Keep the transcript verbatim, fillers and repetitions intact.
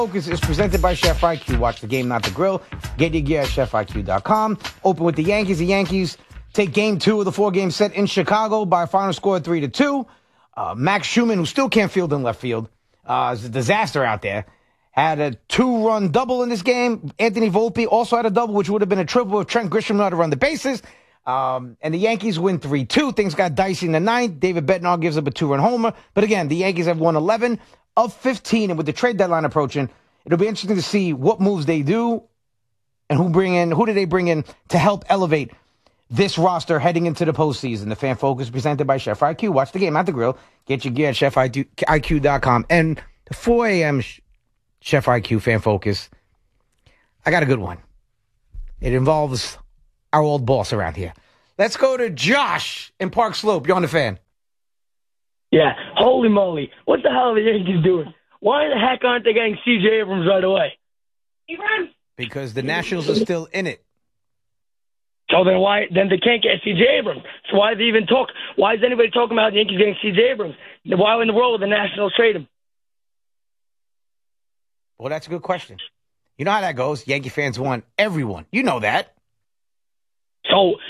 Focus is presented by Chef I Q. Watch the game, not the grill. Get your gear at chef I Q dot com. Open with the Yankees. The Yankees take game two of the four-game set in Chicago by a final score of three to two. Uh, Max Schumann, who still can't field in left field, uh, is a disaster out there, had a two-run double in this game. Anthony Volpe also had a double, which would have been a triple if Trent Grisham knew how to run the bases. Um, and the Yankees win three two. Things got dicey in the ninth. David Bednar gives up a two-run homer. But again, the Yankees have won eleven of fifteen, and with the trade deadline approaching, it'll be interesting to see what moves they do and who bring in, who do they bring in to help elevate this roster heading into the postseason. The Fan Focus presented by Chef I Q. Watch the game at the grill. Get your gear at chef I Q dot com. And the four a.m. Chef I Q Fan Focus, I got a good one. It involves our old boss around here. Let's go to Josh in Park Slope. You're on the Fan. Yeah, holy moly. What the hell are the Yankees doing? Why the heck aren't they getting C J Abrams right away? Abrams? Because the Nationals are still in it. So then why then they can't get C J Abrams? So why they even talk? Why is anybody talking about the Yankees getting C J Abrams? Why in the world would the Nationals trade him? Well, that's a good question. You know how that goes. Yankee fans want everyone. You know that. So